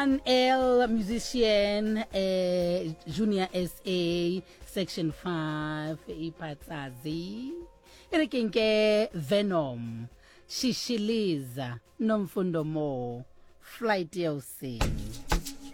An L musician, Junior SA, Section 5, Ipatsazi. Irikinke Venom, Shishiliza, Nomfundo Mo, Flight DLC.